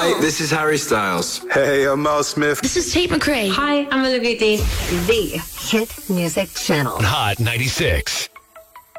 Hi, this is Harry Styles. Hey, I'm Mel Smith. This is Tate McRae. Hi, I'm Olivia Dean. The Hit Music Channel. Hot 96.